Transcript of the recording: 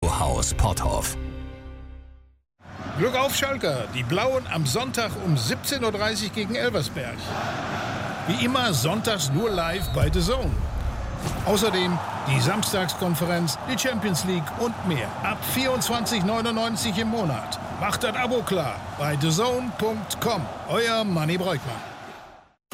Autohaus Potthof. Glück auf, Schalker! Die Blauen am Sonntag um 17:30 Uhr gegen Elversberg. Wie immer sonntags nur live bei The Zone. Außerdem die Samstagskonferenz, die Champions League und mehr. Ab 24,99 € im Monat. Macht das Abo klar bei thezone.com. Euer Manni Breukmann.